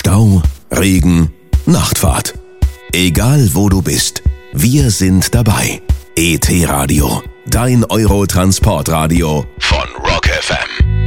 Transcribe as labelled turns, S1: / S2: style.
S1: Stau, Regen, Nachtfahrt. Egal wo du bist, wir sind dabei. ET Radio, dein Eurotransportradio von Rock FM.